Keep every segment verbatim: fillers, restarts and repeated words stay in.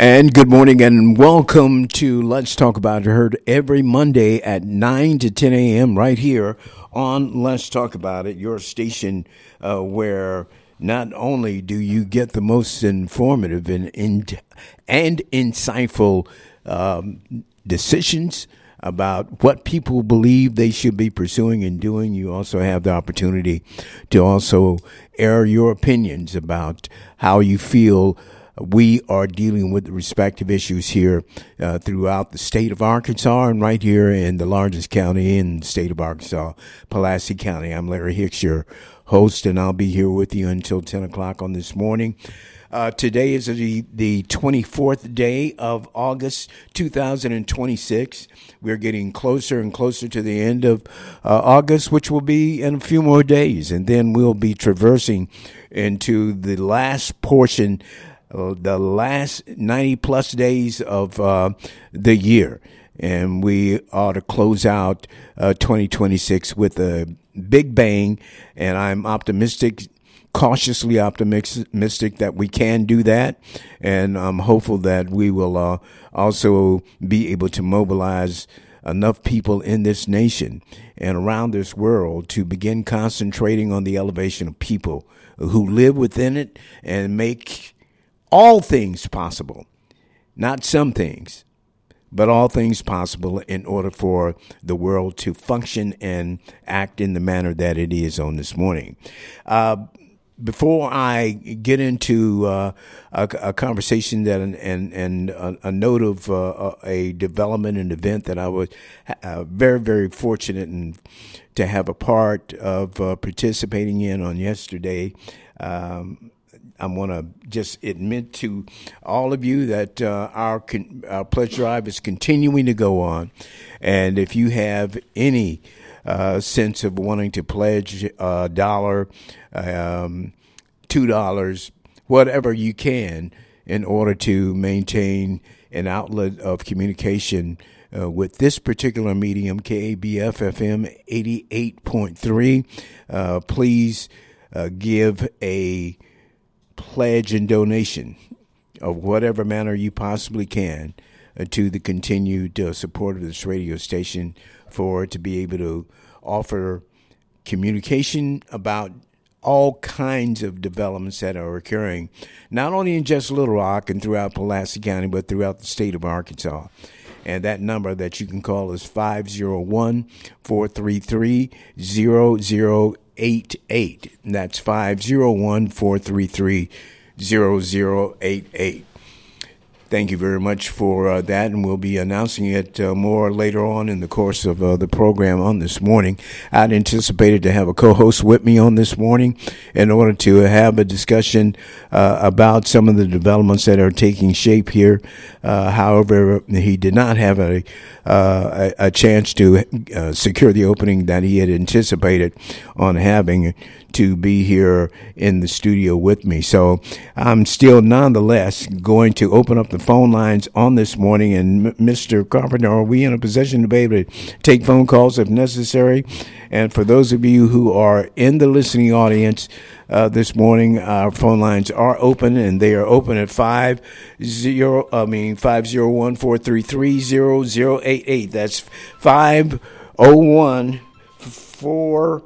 And good morning and welcome to Let's Talk About It, heard every Monday at nine to ten a.m. right here on Let's Talk About It, your station uh, where not only do you get the most informative and, and, and insightful um, decisions about what people believe they should be pursuing and doing, you also have the opportunity to also air your opinions about how you feel we are dealing with the respective issues here uh, throughout the state of Arkansas and right here in the largest county in the state of Arkansas, Pulaski County. I'm Larry Hicks, your host, and I'll be here with you until ten o'clock on this morning. Uh, today is the, the twenty-fourth day of August two thousand twenty-six. We're getting closer and closer to the end of uh, August, which will be in a few more days, and then we'll be traversing into the last portion Uh, the last ninety plus days of uh, the year. And we ought to close out uh, twenty twenty-six with a big bang. And I'm optimistic, cautiously optimistic that we can do that. And I'm hopeful that we will uh, also be able to mobilize enough people in this nation and around this world to begin concentrating on the elevation of people who live within it and make all things possible, not some things, but all things possible in order for the world to function and act in the manner that it is on this morning. Uh, before I get into uh, a, a conversation that and and, and a, a note of uh, a development and event that I was uh, very, very fortunate and to have a part of uh, participating in on yesterday, um, I want to just admit to all of you that uh, our, con- our pledge drive is continuing to go on. And if you have any uh, sense of wanting to pledge a dollar, um, two dollars, whatever you can, in order to maintain an outlet of communication uh, with this particular medium, K A B F F M eighty-eight point three, uh, please uh, give a pledge and donation of whatever manner you possibly can uh, to the continued uh, support of this radio station for it to be able to offer communication about all kinds of developments that are occurring, not only in just Little Rock and throughout Pulaski County, but throughout the state of Arkansas. And that number that you can call is five oh one, four three three, zero zero eight eight. That's five oh one, four three three, zero zero eight eight. Thank you very much for uh, that, and we'll be announcing it uh, more later on in the course of uh, the program on this morning. I'd anticipated to have a co-host with me on this morning in order to have a discussion uh, about some of the developments that are taking shape here. Uh, however, he did not have a uh, a, a chance to uh, secure the opening that he had anticipated on having to be here in the studio with me. So I'm still nonetheless going to open up the phone lines on this morning. And M- Mister Carpenter, are we in a position to be able to take phone calls if necessary? And for those of you who are in the listening audience uh, this morning, our phone lines are open, and they are open at five zero. I mean five zero one four three three zero zero eight eight. That's five zero one four.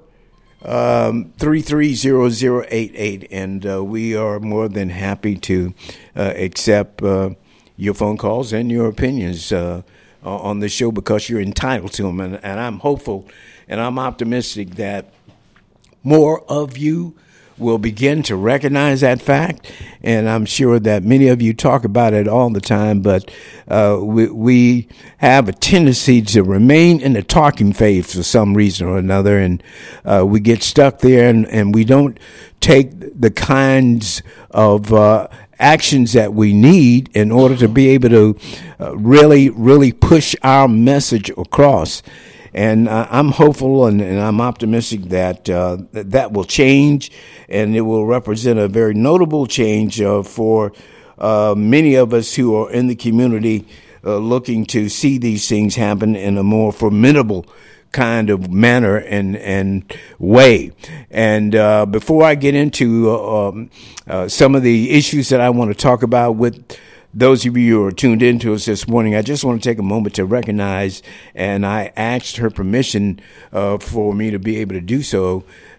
Um, three three zero zero eight eight, and uh, we are more than happy to uh, accept uh, your phone calls and your opinions uh, on the show because you're entitled to them, and, and I'm hopeful and I'm optimistic that more of you will begin to recognize that fact, and I'm sure that many of you talk about it all the time, but uh, we, we have a tendency to remain in the talking phase for some reason or another, and uh, we get stuck there, and, and we don't take the kinds of uh, actions that we need in order to be able to uh, really, really push our message across. And uh, I'm hopeful and, and I'm optimistic that, uh, that that will change, and it will represent a very notable change uh, for uh, many of us who are in the community uh, looking to see these things happen in a more formidable kind of manner and, and way. And uh, before I get into uh, um, uh, some of the issues that I want to talk about with those of you who are tuned into us this morning, I just want to take a moment to recognize, and I asked her permission uh, for me to be able to do so,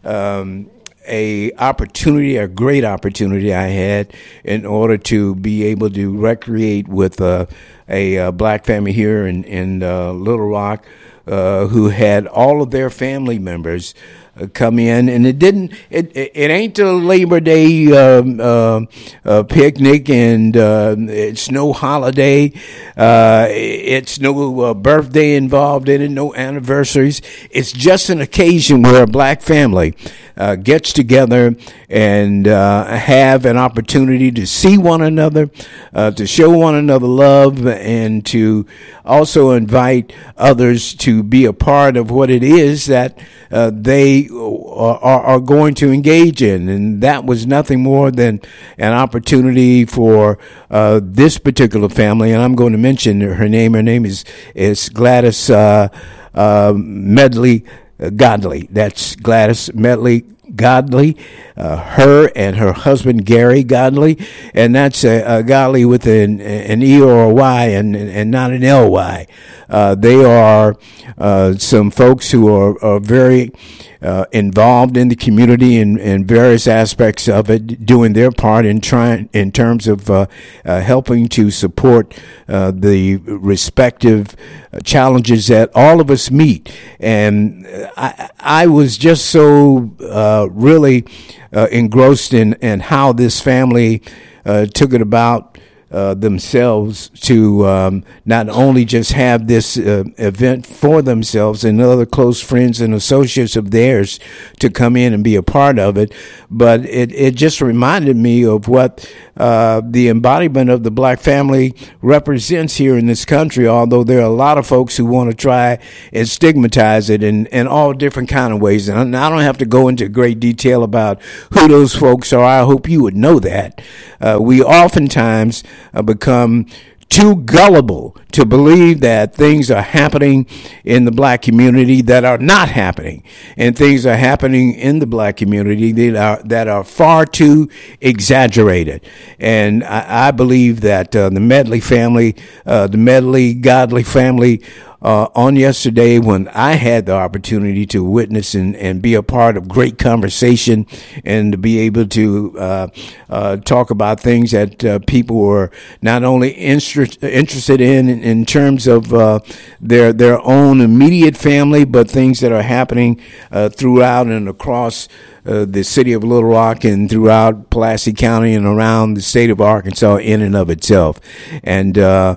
um, a opportunity, a great opportunity I had in order to be able to recreate with uh, a, a black family here in, in uh, Little Rock uh, who had all of their family members uh, come in, and it didn't. It it, it ain't a Labor Day um, uh, uh, picnic, and uh, it's no holiday. Uh, it's no uh, birthday involved in it, no anniversaries. It's just an occasion where a black family uh, gets together and uh, have an opportunity to see one another, uh, to show one another love, and to also invite others to be a part of what it is that uh, they are, are going to engage in. And that was nothing more than an opportunity for uh, this particular family. And I'm going to mention her name. Her name is, is Gladys uh, uh, Medley Godley. That's Gladys Medley Godley, uh, her and her husband Gary Godley, and that's a, a Godley with an, an E or a Y and, and not an L Y. Uh, they are uh, some folks who are, are very uh, involved in the community in, in various aspects of it, doing their part in trying in terms of uh, uh, helping to support uh, the respective challenges that all of us meet. And I, I was just so uh, really uh, engrossed in, in how this family uh, took it about uh, themselves to um, not only just have this uh, event for themselves and other close friends and associates of theirs to come in and be a part of it, but it, it just reminded me of what uh, the embodiment of the black family represents here in this country, although there are a lot of folks who want to try and stigmatize it in, in all different kind of ways. And I don't have to go into great detail about who those folks are. I hope you would know that. Uh, we oftentimes uh, become too gullible to believe that things are happening in the black community that are not happening, and things are happening in the black community that are that are far too exaggerated. And I, I believe that uh, the Medley family, uh, the Medley Godley family, Uh, on yesterday, when I had the opportunity to witness and, and be a part of great conversation and to be able to uh, uh, talk about things that uh, people were not only inter- interested in in terms of uh, their their own immediate family, but things that are happening uh, throughout and across Uh, the city of Little Rock and throughout Pulaski County and around the state of Arkansas in and of itself. And uh,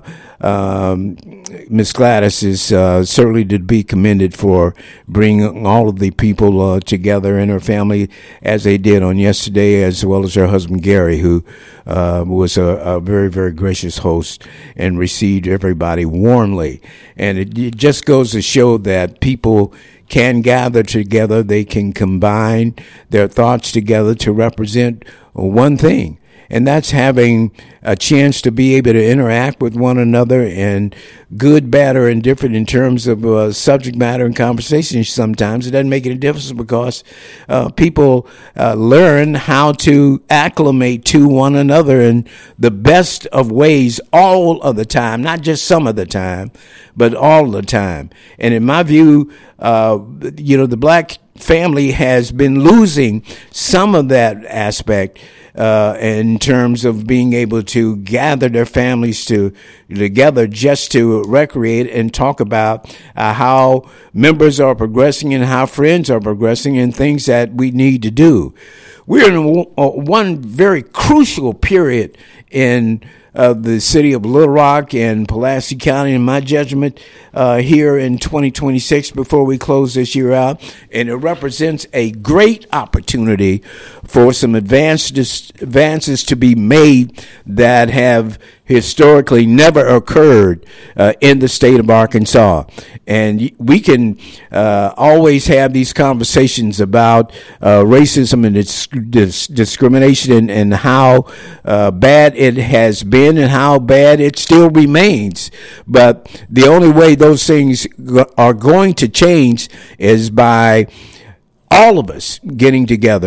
um, Miss Gladys is uh, certainly to be commended for bringing all of the people uh, together in her family as they did on yesterday, as well as her husband Gary, who uh, was a, a very, very gracious host and received everybody warmly. And it, it just goes to show that people can gather together, they can combine their thoughts together to represent one thing, and that's having a chance to be able to interact with one another, and good, bad, or indifferent in terms of uh, subject matter and conversation. Sometimes it doesn't make any difference because uh, people uh, learn how to acclimate to one another in the best of ways all of the time, not just some of the time, but all the time. And in my view, uh, you know, the black family has been losing some of that aspect uh, in terms of being able to gather their families to together just to recreate and talk about uh, how members are progressing and how friends are progressing and things that we need to do. We're in a, a, one very crucial period in uh, the city of Little Rock and Pulaski County, in my judgment, uh, here in twenty twenty-six before we close this year out. And it represents a great opportunity for some advances, advances to be made that have historically never occurred uh, in the state of Arkansas. And we can uh, always have these conversations about uh, racism and dis- dis- discrimination and, and how uh, bad it has been and how bad it still remains. But the only way those things are going to change is by all of us getting together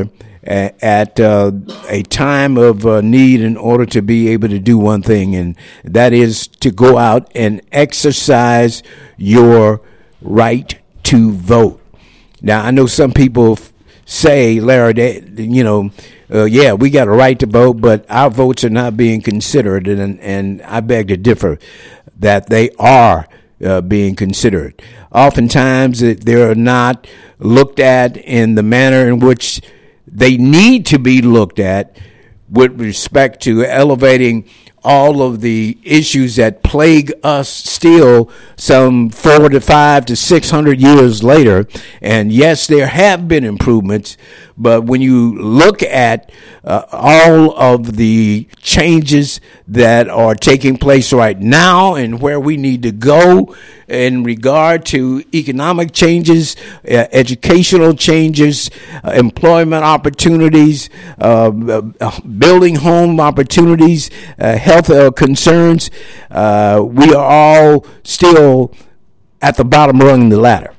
at uh, a time of uh, need in order to be able to do one thing, and that is to go out and exercise your right to vote. Now, I know some people say, Larry, that, you know, uh, yeah, we got a right to vote, but our votes are not being considered, and, and I beg to differ that they are uh, being considered. Oftentimes, they're not looked at in the manner in which they need to be looked at with respect to elevating all of the issues that plague us still some four to five to six hundred years later. And yes, there have been improvements, but when you look at uh, all of the changes that are taking place right now and where we need to go in regard to economic changes, uh, educational changes, uh, employment opportunities, uh, uh, building home opportunities, uh, health uh, concerns, uh, we are all still at the bottom rung of the ladder.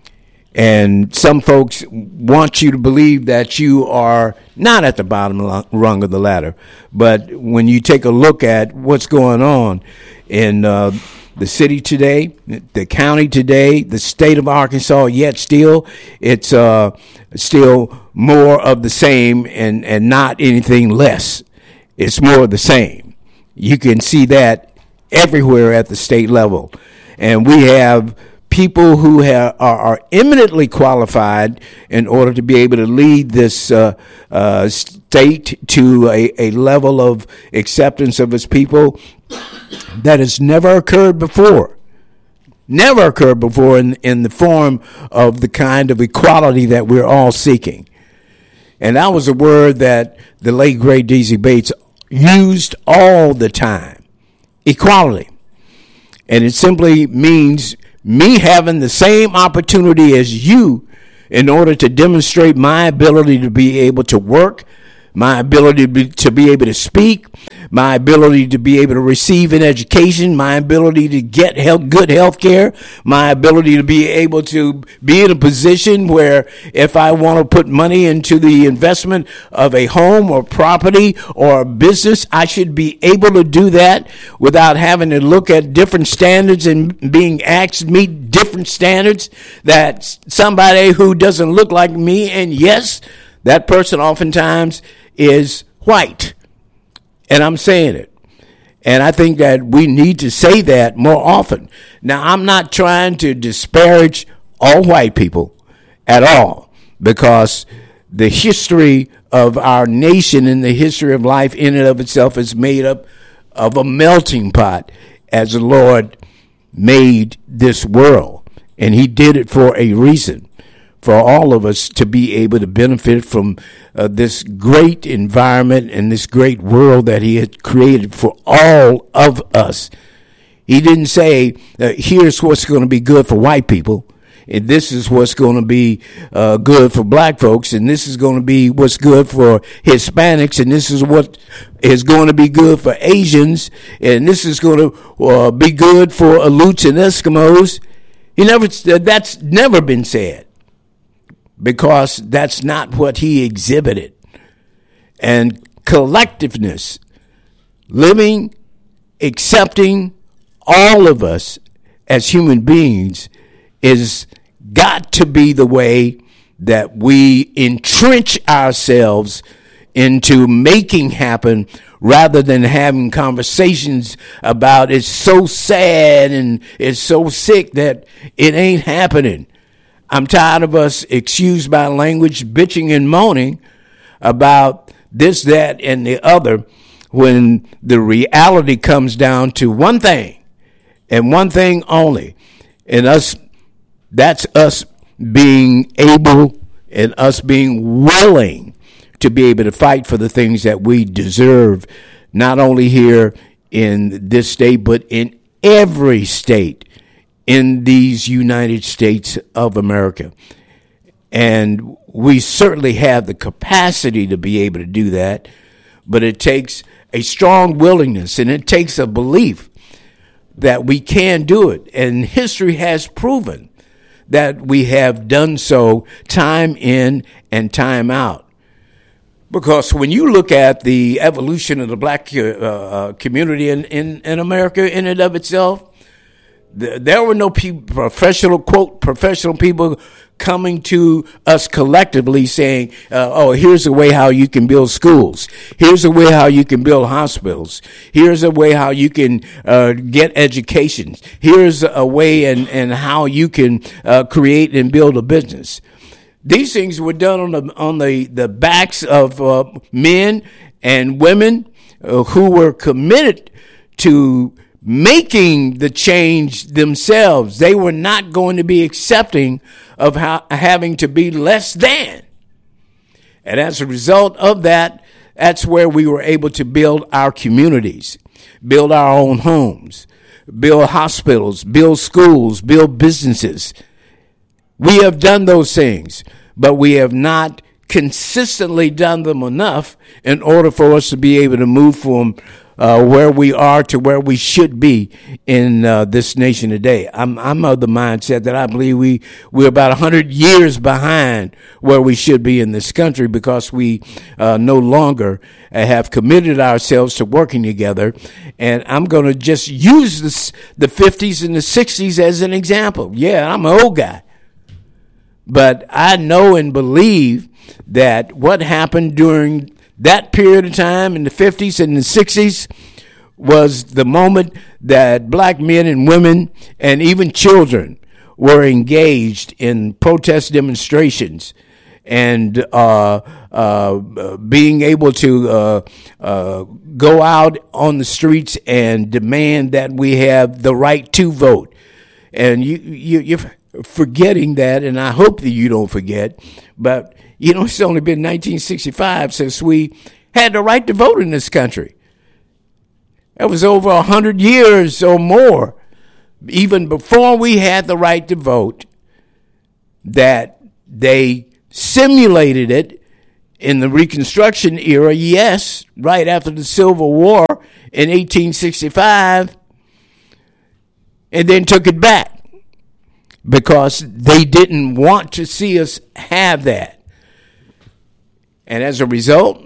And some folks want you to believe that you are not at the bottom rung of the ladder. But when you take a look at what's going on in uh, the city today, the county today, the state of Arkansas, yet still, it's uh, still more of the same and, and not anything less. It's more of the same. You can see that everywhere at the state level. And we have people who have, are, are eminently qualified in order to be able to lead this uh, uh, state to a, a level of acceptance of its people that has never occurred before. Never occurred before in, in the form of the kind of equality that we're all seeking. And that was a word that the late, great D Z Bates used all the time. Equality. And it simply means me having the same opportunity as you in order to demonstrate my ability to be able to work, my ability to be, to be able to speak, my ability to be able to receive an education, my ability to get health, good health care, my ability to be able to be in a position where if I want to put money into the investment of a home or property or a business, I should be able to do that without having to look at different standards and being asked to meet different standards that somebody who doesn't look like me, and yes, that person oftentimes is white. And I'm saying it. And I think that we need to say that more often. Now, I'm not trying to disparage all white people at all, because the history of our nation and the history of life in and of itself is made up of a melting pot as the Lord made this world. And he did it for a reason, for all of us to be able to benefit from uh, this great environment and this great world that he had created for all of us. He didn't say, uh, here's what's going to be good for white people, and this is what's going to be uh, good for black folks, and this is going to be what's good for Hispanics, and this is what is going to be good for Asians, and this is going to uh, be good for Aleuts and Eskimos. He never, that's never been said, because that's not what he exhibited. And collectiveness, living, accepting all of us as human beings, is got to be the way that we entrench ourselves into making happen, rather than having conversations about it's so sad and it's so sick that it ain't happening. I'm tired of us, excuse my language, bitching and moaning about this, that, and the other, when the reality comes down to one thing and one thing only. And us, that's us being able and us being willing to be able to fight for the things that we deserve, not only here in this state, but in every state in these United States of America. And we certainly have the capacity to be able to do that, but it takes a strong willingness, and it takes a belief that we can do it. And history has proven that we have done so time in and time out. Because when you look at the evolution of the black uh, uh, community in, in, in America in and of itself, th- there were no pe- professional, quote, professional people coming to us collectively saying, uh, oh, here's a way how you can build schools. Here's a way how you can build hospitals. Here's a way how you can uh, get education. Here's a way and, and how you can uh, create and build a business. These things were done on the on the, the backs of uh, men and women uh, who were committed to making the change themselves. They were not going to be accepting of how, having to be less than. And as a result of that, that's where we were able to build our communities, build our own homes, build hospitals, build schools, build businesses. We have done those things, but we have not consistently done them enough in order for us to be able to move from uh, where we are to where we should be in uh, this nation today. I'm, I'm of the mindset that I believe we, we're about one hundred years behind where we should be in this country because we uh, no longer have committed ourselves to working together. And I'm going to just use this, the fifties and the sixties as an example. Yeah, I'm an old guy. But I know and believe that what happened during that period of time in the fifties and the sixties was the moment that black men and women and even children were engaged in protest demonstrations and uh, uh, being able to uh, uh, go out on the streets and demand that we have the right to vote. And you, you, you're forgetting that, and I hope that you don't forget, but you know, it's only been nineteen sixty-five since we had the right to vote in this country. That was over one hundred years or more, even before we had the right to vote, that they simulated it in the Reconstruction era, yes, right after the Civil War in eighteen sixty-five, and then took it back because they didn't want to see us have that. And as a result,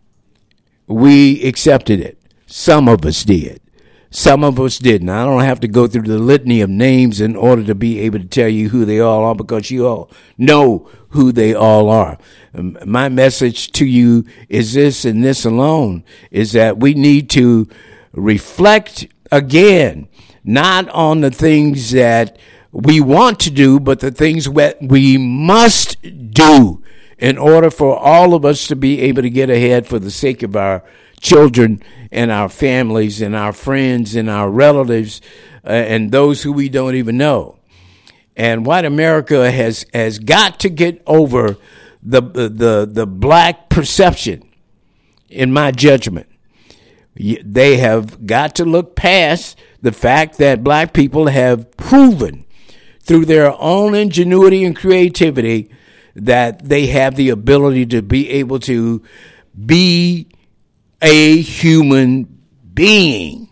we accepted it. Some of us did. Some of us didn't. I don't have to go through the litany of names in order to be able to tell you who they all are because you all know who they all are. Um, my message to you is this and this alone, is that we need to reflect again, not on the things that we want to do, but the things that we must do in order for all of us to be able to get ahead for the sake of our children and our families and our friends and our relatives uh, and those who we don't even know. And white America has, has got to get over the, the, the black perception, in my judgment. They have got to look past the fact that black people have proven through their own ingenuity and creativity that they have the ability to be able to be a human being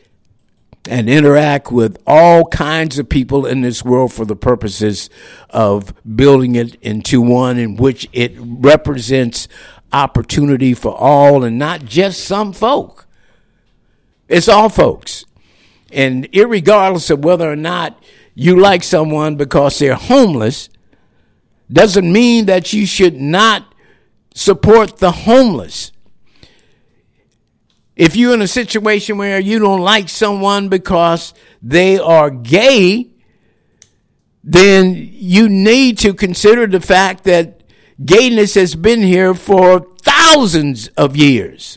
and interact with all kinds of people in this world for the purposes of building it into one in which it represents opportunity for all and not just some folk. It's all folks. And irregardless of whether or not you like someone because they're homeless, doesn't mean that you should not support the homeless. If you're in a situation where you don't like someone because they are gay, then you need to consider the fact that gayness has been here for thousands of years.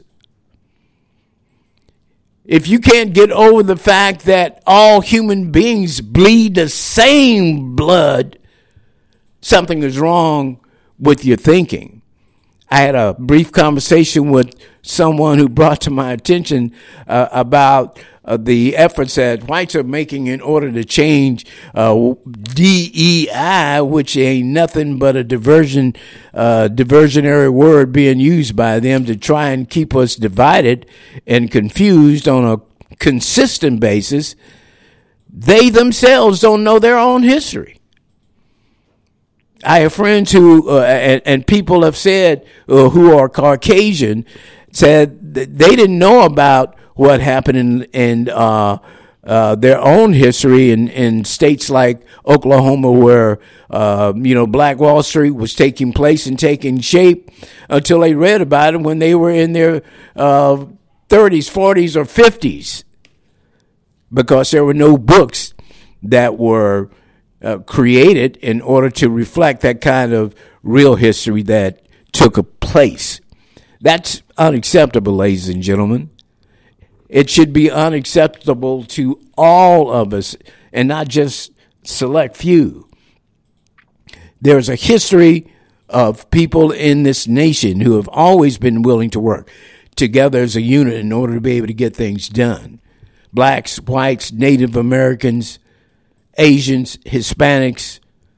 If you can't get over the fact that all human beings bleed the same blood, something is wrong with your thinking. I had a brief conversation with someone who brought to my attention uh, about uh, the efforts that whites are making in order to change uh, D E I, which ain't nothing but a diversion, uh, diversionary word being used by them to try and keep us divided and confused on a consistent basis. They themselves don't know their own history. I have friends who, uh, and, and people have said, uh, who are Caucasian, said that they didn't know about what happened in, in uh, uh, their own history in, in states like Oklahoma, where, uh, you know, Black Wall Street was taking place and taking shape, until they read about it when they were in their uh, thirties, forties, or fifties, because there were no books that were uh, created in order to reflect that kind of real history that took place. That's unacceptable, ladies and gentlemen. It should be unacceptable to all of us, and not just select few. There's a history of people in this nation who have always been willing to work together as a unit in order to be able to get things done. Blacks, whites, Native Americans, Asians, Hispanics,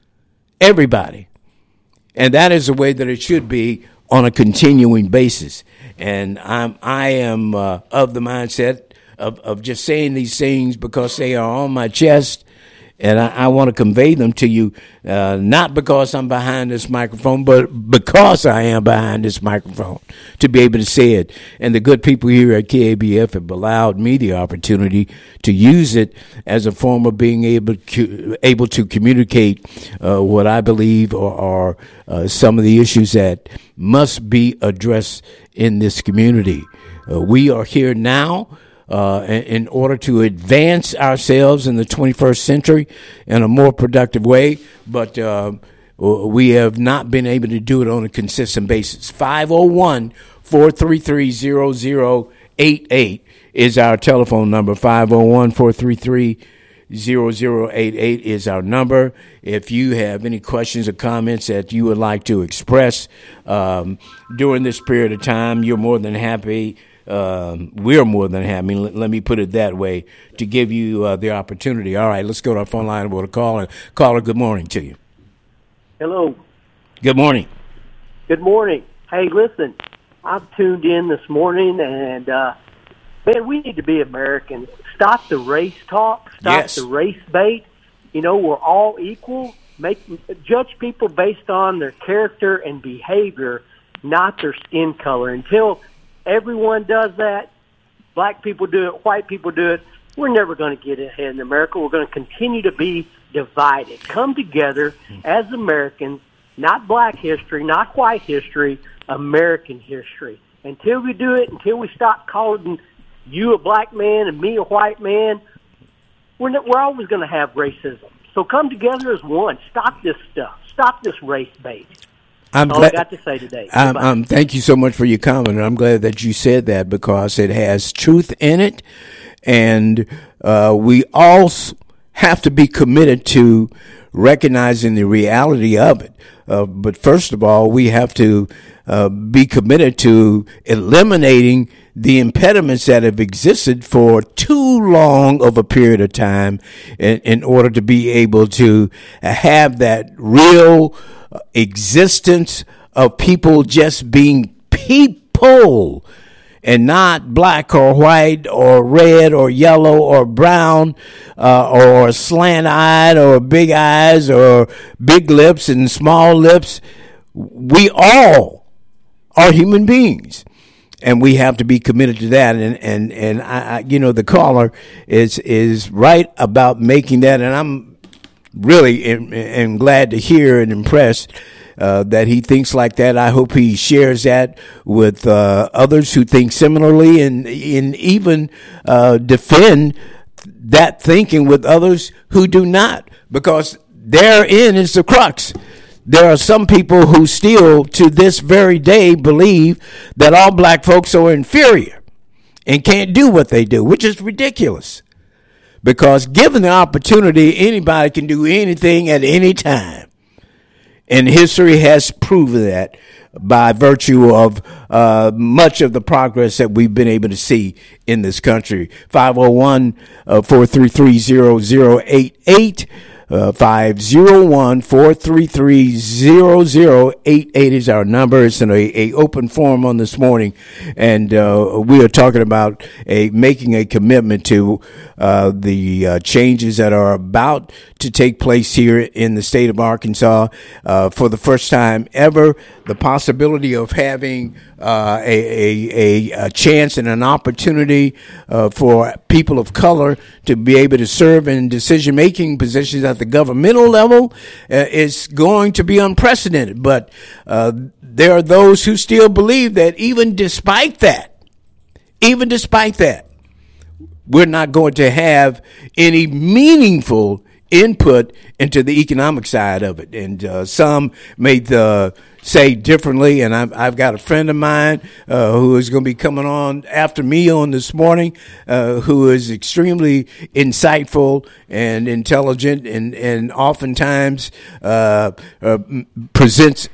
everybody. And that is the way that it should be on a continuing basis. And I'm, I am uh, of the mindset of, of just saying these things because they are on my chest, and I, I want to convey them to you, uh, not because I'm behind this microphone, but because I am behind this microphone, to be able to say it. And the good people here at K A B F have allowed me the opportunity to use it as a form of being able to, able to communicate uh, what I believe are, are uh, some of the issues that must be addressed in this community. Uh, we are here now Uh, in order to advance ourselves in the twenty-first century in a more productive way, but uh, we have not been able to do it on a consistent basis. five oh one, four three three, zero zero eight eight is our telephone number. five oh one, four three three, zero zero eight eight is our number. If you have any questions or comments that you would like to express um, during this period of time, you're more than happy Um, we're more than happy, let, let me put it that way, to give you uh, the opportunity. All right, let's go to our phone line with a caller. Caller, good morning to you. Hello. Good morning. Good morning. Hey, listen, I've tuned in this morning, and, uh, man, we need to be Americans. Stop the race talk. Stop yes. the race bait. You know, we're all equal. Make judge people based on their character and behavior, not their skin color. Until everyone does that, black people do it, white people do it, we're never going to get ahead in America. We're going to continue to be divided. Come together as Americans, not black history, not white history, American history. Until we do it, until we stop calling you a black man and me a white man, we're, not, we're always going to have racism. So come together as one. Stop this stuff. Stop this race bait. I'm all glad, I got to say today. Um, um, thank you so much for your comment. I'm glad that you said that, because it has truth in it, and uh, we all have to be committed to recognizing the reality of it. Uh, but first of all, we have to uh, be committed to eliminating the impediments that have existed for too long of a period of time in, in order to be able to have that real existence of people just being people, and not black or white or red or yellow or brown uh, or slant-eyed or big eyes or big lips and small lips. We all are human beings, and we have to be committed to that. And and and I, I you know, the caller is is right about making that, and I'm really am, am glad to hear and impressed uh, that he thinks like that. I hope he shares that with uh, others who think similarly, and, and even uh, defend that thinking with others who do not, because therein is the crux. There are some people who still, to this very day, believe that all black folks are inferior and can't do what they do, which is ridiculous. Because given the opportunity, anybody can do anything at any time. And history has proven that by virtue of uh, much of the progress that we've been able to see in this country. five oh one, four three three, zero zero eight eight. Uh, five oh one, four three three, zero zero eight eight is our number. It's in a, a open forum on this morning, and uh, we are talking about a making a commitment to uh, the uh, changes that are about to take place here in the state of Arkansas. Uh, for the first time ever, the possibility of having uh, a, a, a chance and an opportunity uh, for people of color to be able to serve in decision-making positions at the governmental level uh, is going to be unprecedented. But uh, there are those who still believe that even despite that, even despite that, we're not going to have any meaningful input into the economic side of it. And uh, some may uh, say differently, and I've, I've got a friend of mine uh, who is going to be coming on after me on this morning, uh, who is extremely insightful and intelligent, and, and oftentimes uh, uh, presents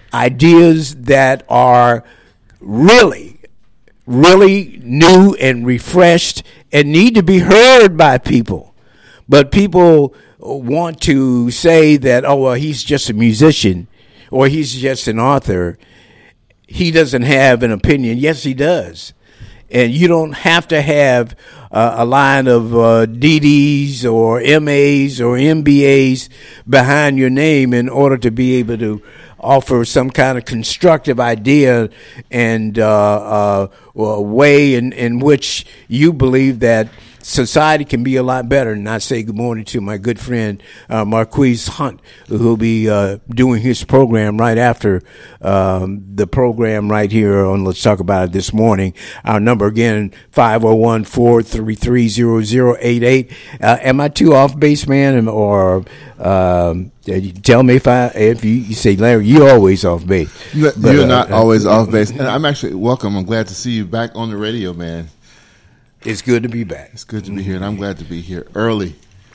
ideas that are really, really new and refreshed and need to be heard by people. But people want to say that, oh, well, he's just a musician or he's just an author. He doesn't have an opinion. Yes, he does. And you don't have to have uh, a line of uh, D Ds or M As or M B As behind your name in order to be able to offer some kind of constructive idea and uh, uh, a way in, in which you believe that society can be a lot better. And I say good morning to my good friend, uh, Marquise Hunt, who'll be uh, doing his program right after um, the program right here on Let's Talk About It this morning. Our number again, five oh one, four three three, zero zero eight eight. Uh, am I too off base, man? Or um, tell me if I, if you, you say, Larry, you're always off base. You're but, not uh, always off base. And I'm actually welcome. I'm glad to see you back on the radio, man. It's good to be back. It's good to be here, and I'm glad to be here early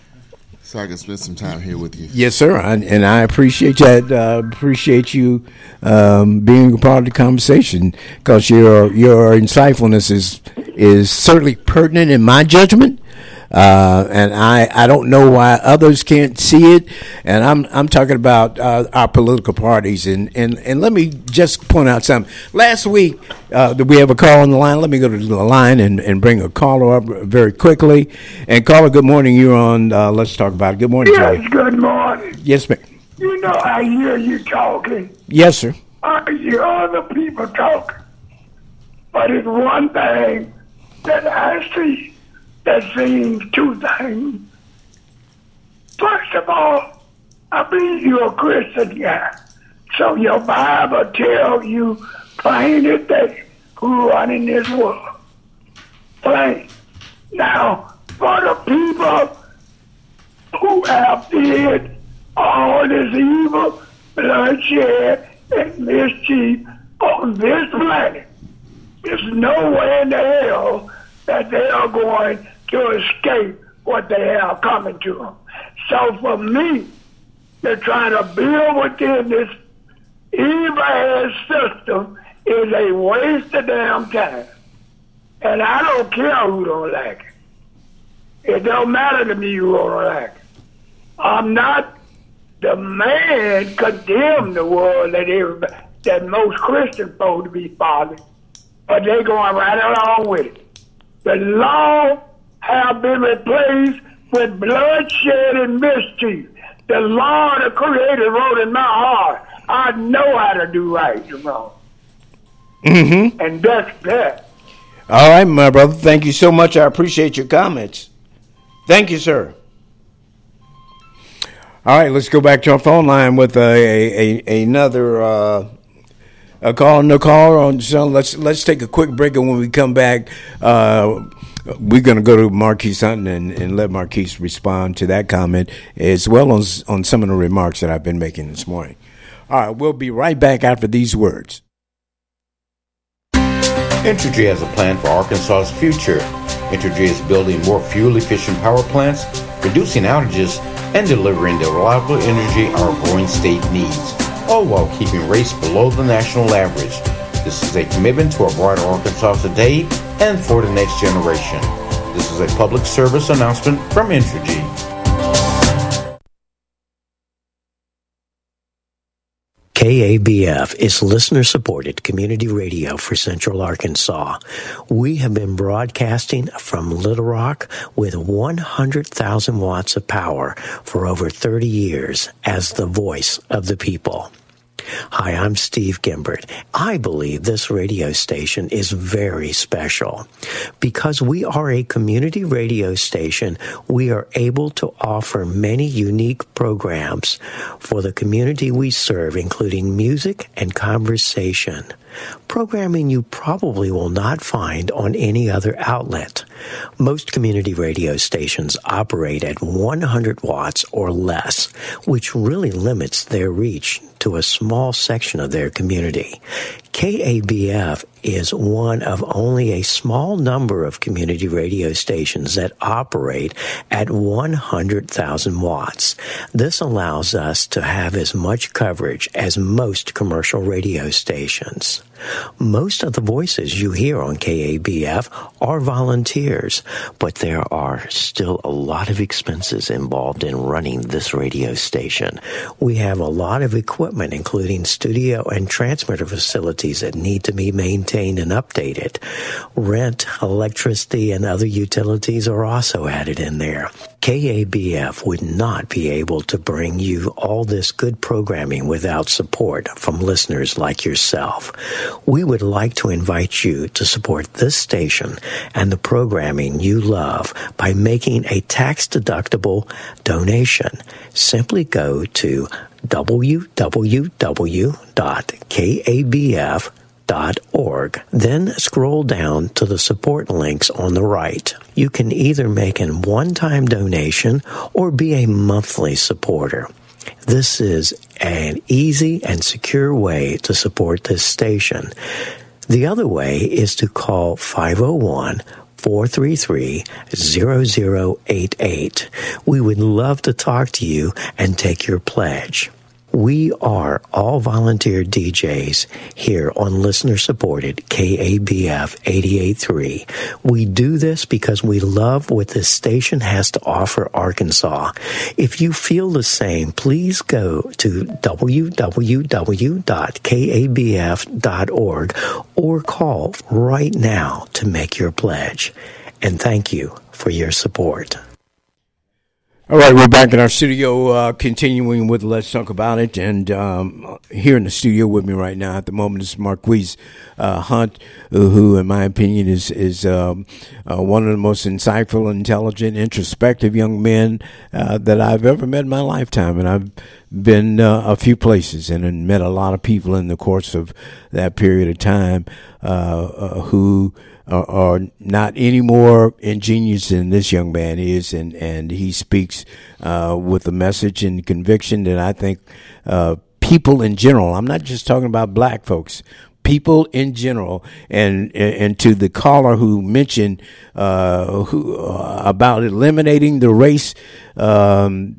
so I can spend some time here with you. Yes, sir, I, and I appreciate that. Uh, appreciate you um, being a part of the conversation, because your your insightfulness is is certainly pertinent in my judgment. Uh, and I, I don't know why others can't see it. And I'm I'm talking about uh, our political parties. And, and, and let me just point out something. Last week, uh, did we have a call on the line? Let me go to the line and, and bring a caller up very quickly. And caller, good morning. You're on uh, Let's Talk About It. Good morning, Yes, Jerry. good morning. Yes, ma'am. You know, I hear you talking. Yes, sir. I hear other people talking. But it's one thing that I see. That seems two things. First of all, I believe you're a Christian guy. So your Bible tells you plain as day who running this world. Plain. Now, for the people who have did all this evil, bloodshed, and mischief on this planet, there's no way in the hell that they are going to escape what they have coming to them. So for me, they're trying to build within this evil-ass system is a waste of damn time. And I don't care who don't like it. It don't matter to me who don't like it. I'm not the man condemn the world that everybody, that most Christians supposed to be following, but they're going right along with it. The law have been replaced with bloodshed and mischief. The law the Creator wrote in my heart. I know how to do right and wrong. Mm-hmm. And that's that. All right, my brother. Thank you so much. I appreciate your comments. Thank you, sir. All right, let's go back to our phone line with a, a, a another uh, a call. No call on. So let's let's take a quick break, and when we come back, uh, we're going to go to Marquise Hunton and, and let Marquise respond to that comment as well as on some of the remarks that I've been making this morning. All right, we'll be right back after these words. Entergy has a plan for Arkansas's future. Entergy is building more fuel-efficient power plants, reducing outages, and delivering the reliable energy our growing state needs, all while keeping rates below the national average. This is a commitment to a brighter Arkansas today and for the next generation. This is a public service announcement from Entergy. K A B F is listener-supported community radio for Central Arkansas. We have been broadcasting from Little Rock with one hundred thousand watts of power for over thirty years as the voice of the people. Hi, I'm Steve Gimbert. I believe this radio station is very special. Because we are a community radio station, we are able to offer many unique programs for the community we serve, including music and conversation. Programming you probably will not find on any other outlet. Most community radio stations operate at one hundred watts or less, which really limits their reach to a small section of their community. K A B F is one of only a small number of community radio stations that operate at one hundred thousand watts. This allows us to have as much coverage as most commercial radio stations. Most of the voices you hear on K A B F are volunteers, but there are still a lot of expenses involved in running this radio station. We have a lot of equipment, including studio and transmitter facilities that need to be maintained and updated. Rent, electricity, and other utilities are also added in there. K A B F would not be able to bring you all this good programming without support from listeners like yourself. We would like to invite you to support this station and the programming you love by making a tax-deductible donation. Simply go to w w w dot k a b f dot org. Then scroll down to the support links on the right. You can either make a one-time donation or be a monthly supporter. This is an easy and secure way to support this station. The other way is to call five oh one, four three three, zero zero eight eight. We would love to talk to you and take your pledge. We are all volunteer D Js here on listener-supported K A B F eighty-eight point three. We do this because we love what this station has to offer Arkansas. If you feel the same, please go to w w w dot k a b f dot org or call right now to make your pledge. And thank you for your support. All right, we're back in our studio, uh, continuing with Let's Talk About It. And um, here in the studio with me right now at the moment is Marquise uh, Hunt, who, in my opinion, is is um, uh, one of the most insightful, intelligent, introspective young men uh, that I've ever met in my lifetime. And I've been uh, a few places and, and met a lot of people in the course of that period of time uh, uh, who are, are not any more ingenious than this young man is, and, and he speaks uh, with a message and conviction that I think uh, people in general, I'm not just talking about black folks, people in general, and and to the caller who mentioned uh, who uh, about eliminating the race um,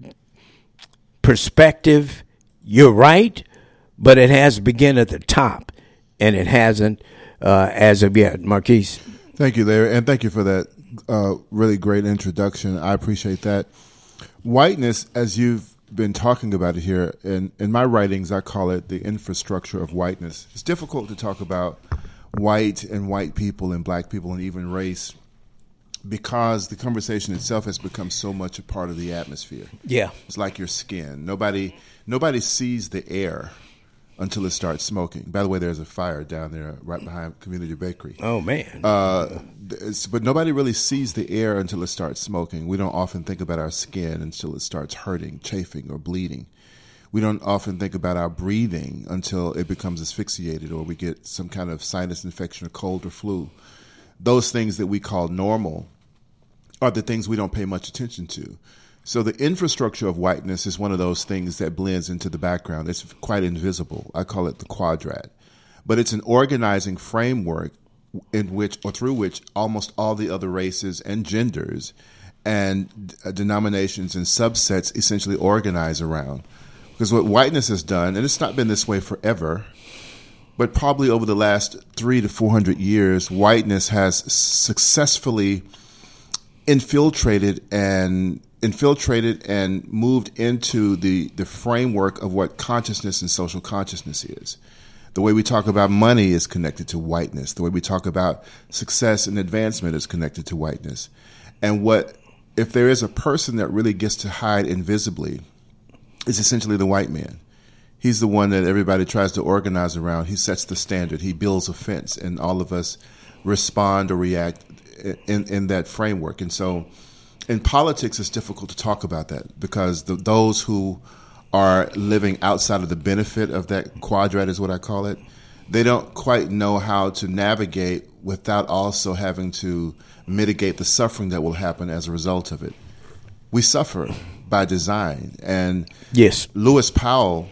perspective, you're right, but it has to begin at the top, and it hasn't uh, as of yet. Marquise. Thank you, Larry, and thank you for that uh, really great introduction. I appreciate that. Whiteness, as you've been talking about it here, in, in my writings, I call it the infrastructure of whiteness. It's difficult to talk about white and white people and black people and even race because the conversation itself has become so much a part of the atmosphere. Yeah. It's like your skin. Nobody nobody sees the air until it starts smoking. By the way, there's a fire down there right behind Community Bakery. Oh, man. Uh, but nobody really sees the air until it starts smoking. We don't often think about our skin until it starts hurting, chafing, or bleeding. We don't often think about our breathing until it becomes asphyxiated or we get some kind of sinus infection or cold or flu. Those things that we call normal are the things we don't pay much attention to. So the infrastructure of whiteness is one of those things that blends into the background. It's quite invisible. I call it the quadrat. But it's an organizing framework in which or through which almost all the other races and genders and d- denominations and subsets essentially organize around. Because what whiteness has done, and it's not been this way forever, but probably over the last three to four hundred years, whiteness has successfully infiltrated and infiltrated and moved into the, the framework of what consciousness and social consciousness is. The way we talk about money is connected to whiteness. The way we talk about success and advancement is connected to whiteness. And what, if there is a person that really gets to hide invisibly, is essentially the white man. He's the one that everybody tries to organize around. He sets the standard. He builds a fence, and all of us respond or react in, in that framework. And so in politics, it's difficult to talk about that because the, those who are living outside of the benefit of that quadrant, is what I call it, they don't quite know how to navigate without also having to mitigate the suffering that will happen as a result of it. We suffer by design. And yes, Lewis Powell,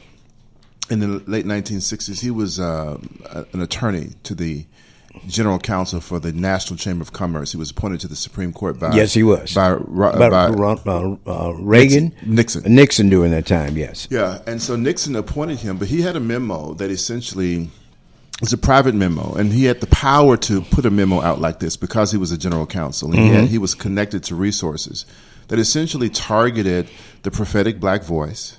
in the late nineteen sixties, he was uh, an attorney to the General Counsel for the National Chamber of Commerce. He was appointed to the Supreme Court by yes, he was by, by, by uh, uh, Reagan, Nixon, Nixon during that time. Yes, yeah, and so Nixon appointed him, but he had a memo that essentially was a private memo, and he had the power to put a memo out like this because he was a General Counsel, and mm-hmm. he, had, he was connected to resources that essentially targeted the prophetic black voice,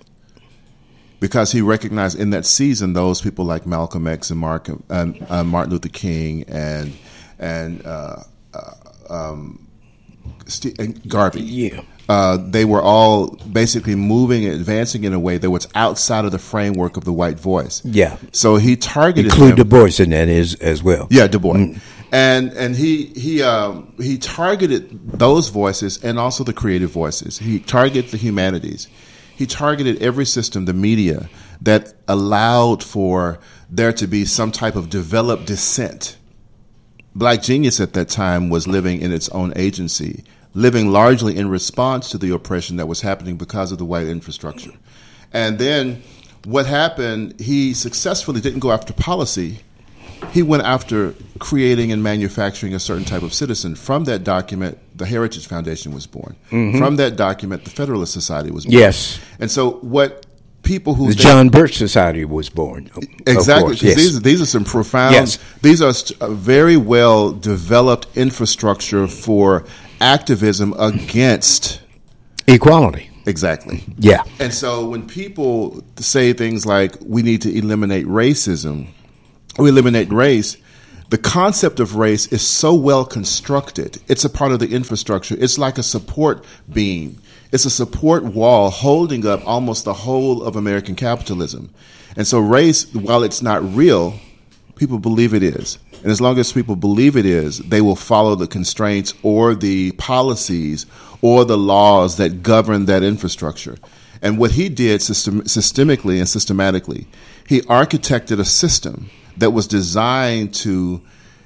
because he recognized in that season those people like Malcolm X and Mark, uh, uh, Martin Luther King and and, uh, uh, um, Steve, and Garvey. Yeah, uh, they were all basically moving and advancing in a way that was outside of the framework of the white voice. Yeah. So he targeted include them. Du Bois in that is as well. Yeah, Du Bois. Mm. And and he he um, he targeted those voices and also the creative voices. He targeted the humanities. He targeted every system, the media, that allowed for there to be some type of developed dissent. Black Genius at that time was living in its own agency, living largely in response to the oppression that was happening because of the white infrastructure. And then what happened, he successfully didn't go after policy. He went after creating and manufacturing a certain type of citizen. From that document, the Heritage Foundation was born. Mm-hmm. From that document, the Federalist Society was born. Yes. And so what people who... The John Birch Society was born. Exactly. Yes. These, these are some profound... Yes. These are st- very well-developed infrastructure for activism against... equality. Exactly. Yeah. And so when people say things like, we need to eliminate racism... we eliminate race, the concept of race is so well constructed. It's a part of the infrastructure. It's like a support beam. It's a support wall holding up almost the whole of American capitalism. And so race, while it's not real, people believe it is. And as long as people believe it is, they will follow the constraints or the policies or the laws that govern that infrastructure. And what he did system- systemically and systematically, he architected a system that was designed to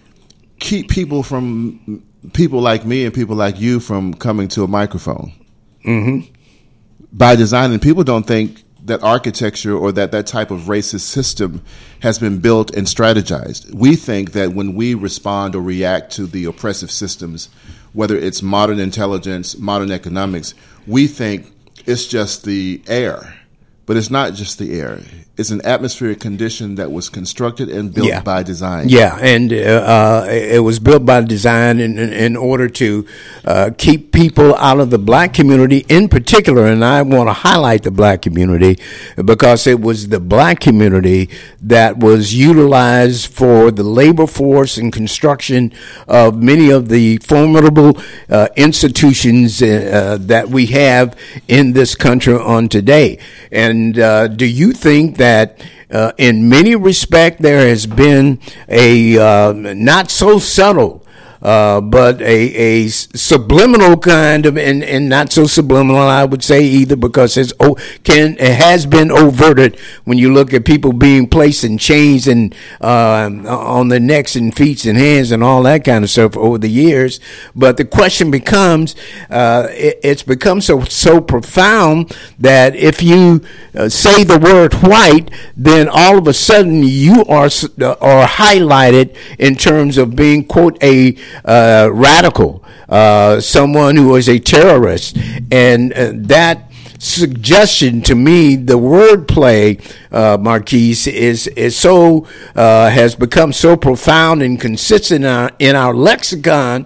keep people from, people like me and people like you from coming to a microphone. Mm-hmm. By design, and people don't think that architecture or that that type of racist system has been built and strategized. We think that when we respond or react to the oppressive systems, whether it's modern intelligence, modern economics, we think it's just the air. But it's not just the air. It's an atmospheric condition that was constructed and built yeah. by design. Yeah, and uh, it was built by design in, in, in order to uh, keep people out of the black community in particular. And I want to highlight the black community because it was the black community that was utilized for the labor force and construction of many of the formidable uh, institutions uh, that we have in this country on today. And uh, do you think that that uh, in many respects there has been a uh, not so subtle uh, but a, a subliminal kind of, and, and not so subliminal, I would say either, because it's oh, can it has been overted when you look at people being placed in chains and uh, on their necks and feet and hands and all that kind of stuff over the years. But the question becomes, uh, it, it's become so so profound that if you uh, say the word white, then all of a sudden you are uh, are highlighted in terms of being, quote, a Uh, radical, uh, someone who is a terrorist. And uh, that suggestion to me, the wordplay, uh, Marquise, is is so uh, has become so profound and consistent in our, in our lexicon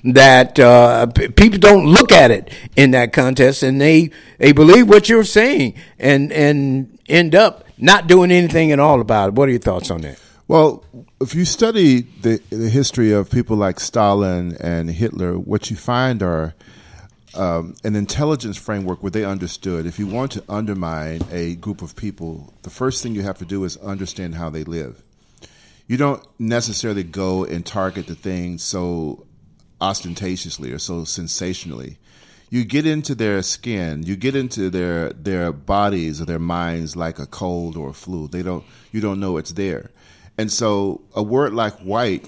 that uh, p- people don't look at it in that context, and they they believe what you're saying, and and end up not doing anything at all about it. What are your thoughts on that? Well, if you study the, the history of people like Stalin and Hitler, what you find are um, an intelligence framework where they understood if you want to undermine a group of people, the first thing you have to do is understand how they live. You don't necessarily go and target the thing so ostentatiously or so sensationally. You get into their skin, you get into their their bodies or their minds like a cold or a flu. They don't you don't know it's there. And so a word like white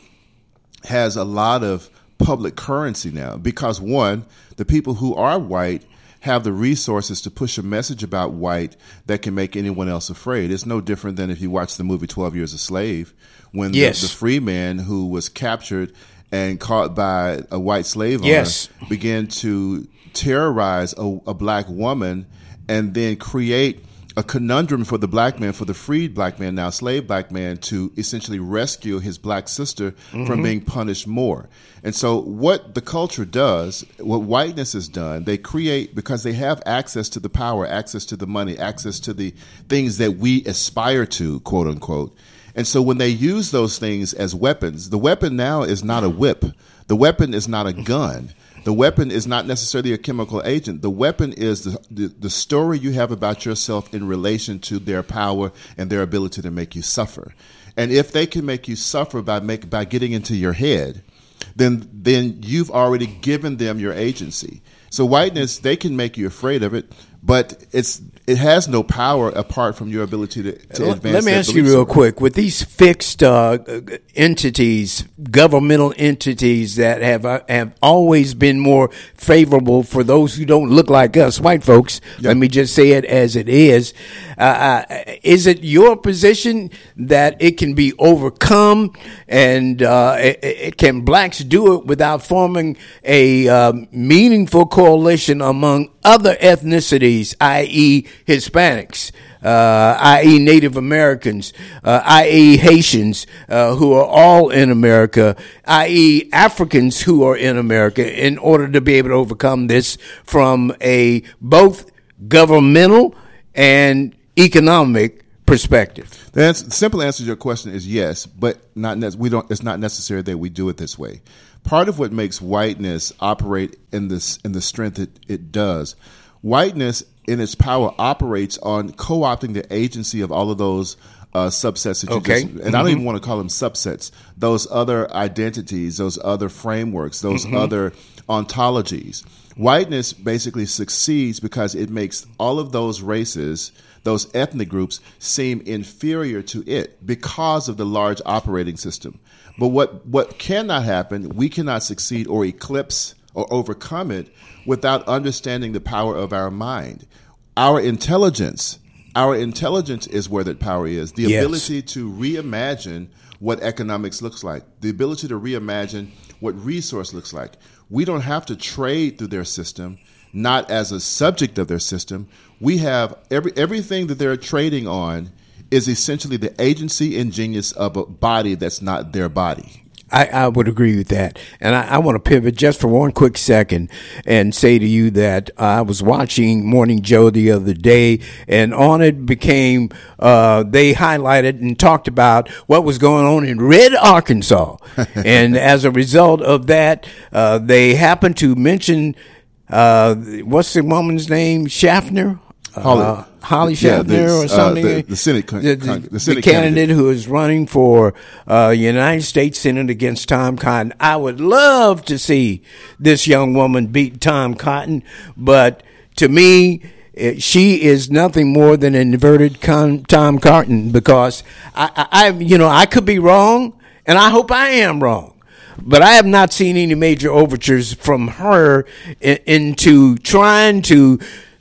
has a lot of public currency now because, one, the people who are white have the resources to push a message about white that can make anyone else afraid. It's no different than if you watch the movie twelve Years a Slave, when yes. the, the free man who was captured and caught by a white slave owner yes. began to terrorize a, a black woman and then create a conundrum for the black man, for the freed black man, now slave black man, to essentially rescue his black sister mm-hmm. from being punished more. And so what the culture does, what whiteness has done, they create, because they have access to the power, access to the money, access to the things that we aspire to, quote unquote. And so when they use those things as weapons, the weapon now is not a whip. The weapon is not a gun. The weapon is not necessarily a chemical agent. The weapon is the, the the story you have about yourself in relation to their power and their ability to make you suffer. And if they can make you suffer by make by getting into your head, then then you've already given them your agency. So whiteness, they can make you afraid of it, but it's it has no power apart from your ability to, to advance. Let me ask you real quick. With these fixed uh, entities, governmental entities that have uh, have always been more favorable for those who don't look like us, white folks, yep. Let me just say it as it is. Uh, uh, is it your position that it can be overcome, and uh, it, it, can blacks do it without forming a uh, meaningful coalition among other ethnicities, that is. Hispanics, uh, that is. Native Americans, uh, that is. Haitians, uh, who are all in America, that is. Africans who are in America, in order to be able to overcome this from a both governmental and economic perspective? The, answer, the simple answer to your question is yes, but not ne- we don't. It's not necessary that we do it this way. Part of what makes whiteness operate in this in the strength it, it does, whiteness in its power operates on co-opting the agency of all of those uh, subsets that you okay. just, and mm-hmm. I don't even want to call them subsets, those other identities, those other frameworks, those mm-hmm. other ontologies. Whiteness basically succeeds because it makes all of those races, those ethnic groups, seem inferior to it because of the large operating system. But what, what cannot happen, we cannot succeed or eclipse or overcome it without understanding the power of our mind. Our intelligence, our intelligence is where that power is. The yes. ability to reimagine what economics looks like, the ability to reimagine what resource looks like. We don't have to trade through their system, not as a subject of their system. We have every everything that they're trading on is essentially the agency and genius of a body that's not their body. I, I would agree with that. And I, I want to pivot just for one quick second and say to you that I was watching Morning Joe the other day, and on it became, uh, they highlighted and talked about what was going on in Red, Arkansas. And as a result of that, uh, they happened to mention, uh, what's the woman's name? Schaffner? Holly, uh, Holly Schaffner yeah, the, or something. Uh, the, the Senate, con- the, the, the, Senate the candidate, candidate who is running for uh, United States Senate against Tom Cotton. I would love to see this young woman beat Tom Cotton, but to me, it, she is nothing more than an inverted con- Tom Cotton, because I, I, I, you know, I could be wrong, and I hope I am wrong. But I have not seen any major overtures from her in, into trying to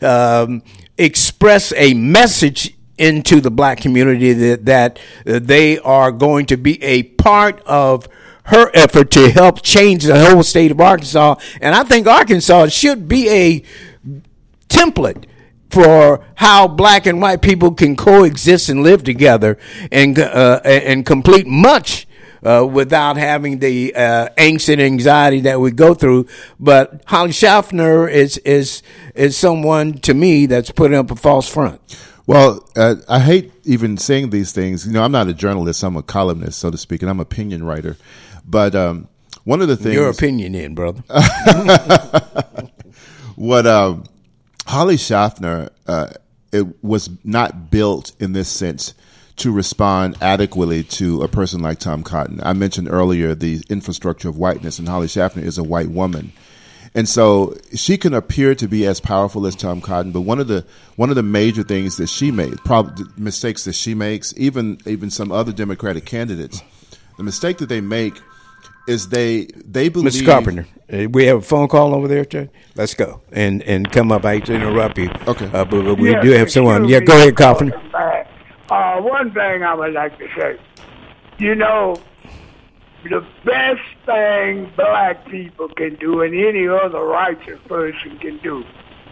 um, express a message into the black community that, that uh, they are going to be a part of her effort to help change the whole state of Arkansas. And I think Arkansas should be a template for how black and white people can coexist and live together and uh, and complete much uh, without having the uh, angst and anxiety that we go through. But Holly Schaffner is is is someone to me that's putting up a false front. Well, uh, I hate even saying these things. You know, I'm not a journalist. I'm a columnist, so to speak, and I'm an opinion writer. But um, one of the things... Your opinion in, brother. What um, Holly Schaffner, uh, it was not built in this sense to respond adequately to a person like Tom Cotton. I mentioned earlier the infrastructure of whiteness, and Holly Schaffner is a white woman. And so she can appear to be as powerful as Tom Cotton, but one of the one of the major things that she made, probably mistakes that she makes, even even some other Democratic candidates, the mistake that they make is they they believe. Mister Carpenter, we have a phone call over there, Judge. Let's go and and come up. I hate to interrupt you. Okay, uh, but, but we yes, do have someone. Yeah, go ahead, Carpenter. Uh, one thing I would like to say, you know, the best thing black people can do and any other righteous person can do,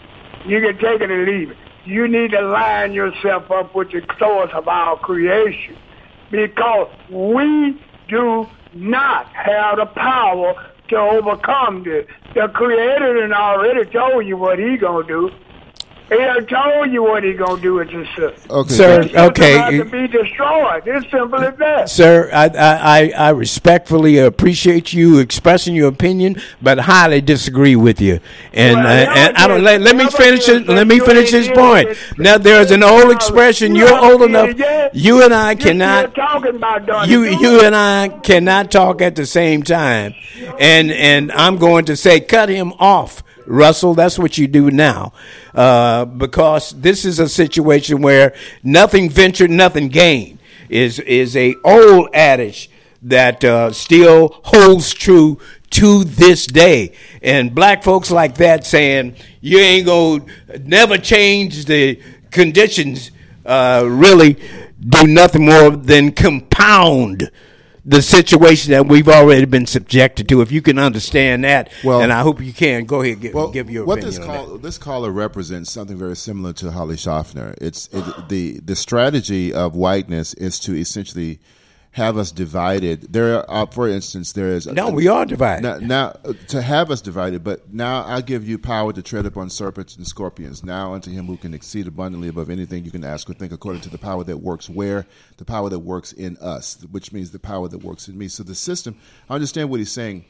you can take it or leave it. You need to line yourself up with the source of our creation, because we do not have the power to overcome this. The Creator done already told you what He gonna do. He done told you what He gonna do with your system. Okay, sir. It's Okay, about to be destroyed. It's simple as that. Sir, I, I I respectfully appreciate you expressing your opinion, but highly disagree with you. And Well, uh, never and I don't did- let, let me never finish did it. Let me you finish ain't this point. did it. Now there's an old expression. You You're never old did enough. it yet. You and I You- cannot. You're talking about doing You it. you and I cannot talk at the same time, and and I'm going to say cut him off, Russell. That's what you do now, uh, because this is a situation where nothing ventured, nothing gained is is a old adage that uh, still holds true to this day. And black folks like that saying you ain't gonna never change the conditions uh, really do nothing more than compound the situation that we've already been subjected to. If you can understand that, Well- and I hope you can, go ahead and give, Well, give your what opinion this on call, this caller represents something very similar to Holly Schaffner. It's it, the the strategy of whiteness is to essentially have us divided. There, are, for instance, there is that. No, we are divided. now, now uh, to have us divided. But now I give you power to tread upon serpents and scorpions. Now unto him who can exceed abundantly above anything you can ask or think, according to the power that works where, the power that works in us, which means the power that works in me. So the system, I understand what he's saying.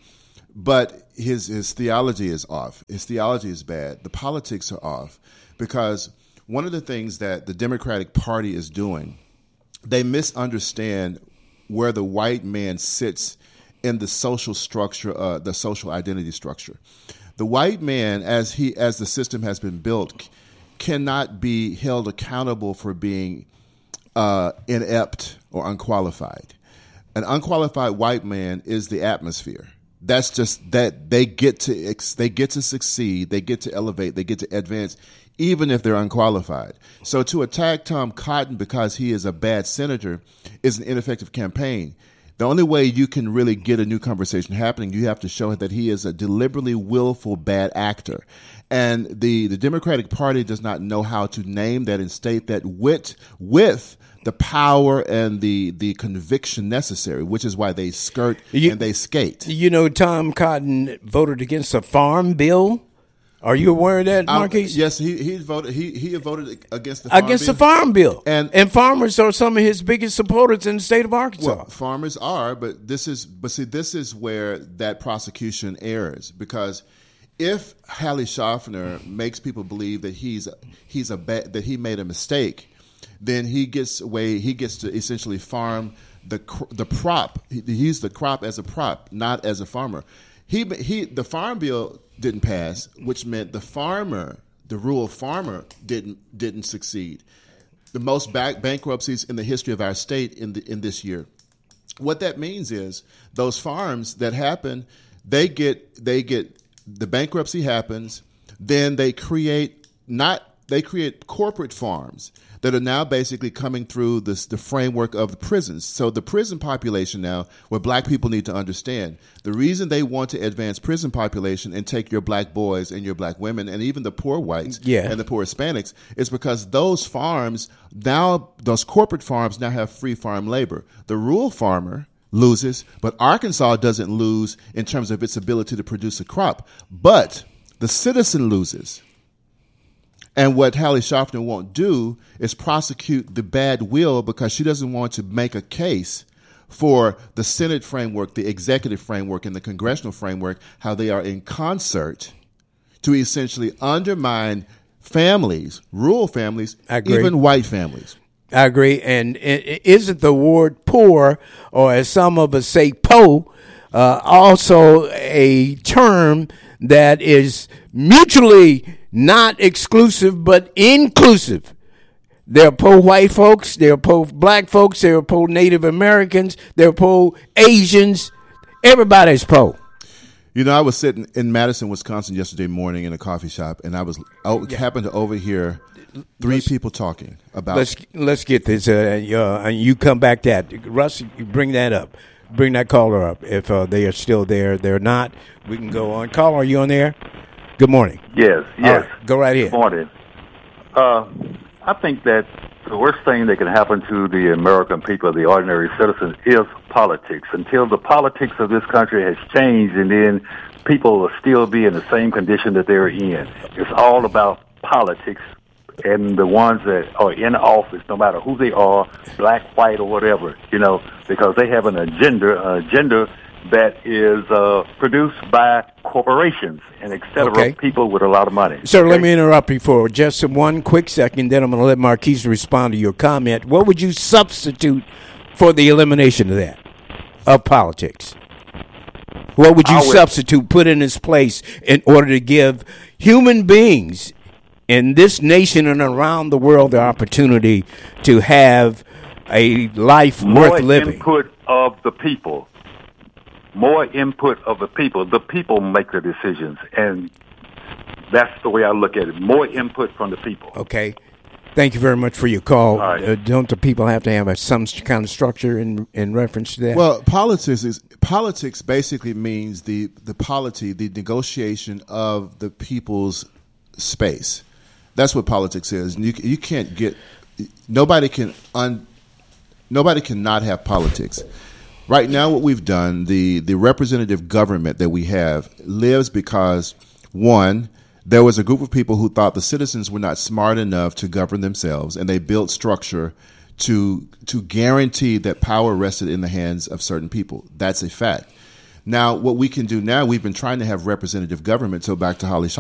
But his his theology is off. His theology is bad. The politics are off, because one of the things that the Democratic Party is doing, they misunderstand where the white man sits in the social structure, uh, the social identity structure. The white man, as he as the system has been built, c- cannot be held accountable for being uh, inept or unqualified. An unqualified white man is the atmosphere. That's just that they get to ex- they get to succeed, they get to elevate, they get to advance, even if they're unqualified. So to attack Tom Cotton because he is a bad senator is an ineffective campaign. The only way you can really get a new conversation happening, you have to show that he is a deliberately willful bad actor. And the, the Democratic Party does not know how to name that and state that with, with the power and the, the conviction necessary, which is why they skirt You- and they skate. You know, Tom Cotton voted against a farm bill. Are you aware of that, Um, Marquise? yes, he he voted. He he voted against the farm Against bill. the farm bill, And- and farmers are some of his biggest supporters in the state of Arkansas. Well, farmers are, but this is but see this is where that prosecution errs, because if Holly Schaffner makes people believe that he's he's a ba- that he made a mistake, then he gets away. He gets to essentially farm the cr- the prop. He, he used the crop as a prop, not as a farmer. He he the farm bill didn't pass, which meant the farmer, the rural farmer, didn't didn't succeed. The most back bankruptcies in the history of our state in the, in this year. What that means is those farms that happen, they get they get the bankruptcy happens, then they create not they create corporate farms that are now basically coming through this, the framework of the prisons. So the prison population now, what black people need to understand, the reason they want to advance prison population and take your black boys and your black women and even the poor whites Yeah. and the poor Hispanics is because those farms now, those corporate farms now have free farm labor. The rural farmer loses, but Arkansas doesn't lose in terms of its ability to produce a crop. But the citizen loses. And what Hallie Schaffner won't do is prosecute the bad will because she doesn't want to make a case for the Senate framework, the executive framework, and the congressional framework, how they are in concert to essentially undermine families, rural families, even white families. I agree. And isn't the word poor, or as some of us say, po, uh, also a term that is mutually not exclusive but inclusive? There are poor white folks, there are poor black folks, there are poor Native Americans, there are poor Asians. Everybody's poor. You know, I was sitting in Madison, Wisconsin yesterday morning in a coffee shop, and I was I happened to overhear three let's, people talking about. Let's let's get this. Uh, uh, you come back to that, Russ. You bring that up. Bring that caller up if uh, they are still there. They're not. We can go on. Caller, are you on there? Good morning. Yes. Yes. Right, go right ahead. Good morning. Uh, I think that the worst thing that can happen to the American people, the ordinary citizens, is politics. Until the politics of this country has changed, and then people will still be in the same condition that they're in. It's all about politics, and the ones that are in office, no matter who they are, black, white, or whatever, you know, because they have an agenda, an agenda that is uh, produced by corporations and et cetera, okay. people with a lot of money. Sir, okay? Let me interrupt you for just one quick second, then I'm going to let Marquise respond to your comment. What would you substitute for the elimination of that, of politics? What would you would, substitute, put in its place in order to give human beings in this nation and around the world the opportunity to have a life worth living? More input of the people. More input of the people. The people make the decisions, and that's the way I look at it. More input from the people. Okay. Thank you very much for your call. Right. Uh, don't the people have to have a, some kind of structure in, in reference to that? Well, politics is politics basically means the, the polity, the negotiation of the people's space. That's what politics is. You you can't get nobody can un, nobody cannot have politics. Right now, what we've done, the, the representative government that we have lives because, one, there was a group of people who thought the citizens were not smart enough to govern themselves, and they built structure to to guarantee that power rested in the hands of certain people. That's a fact. Now, what we can do now, we've been trying to have representative government, so back to Holly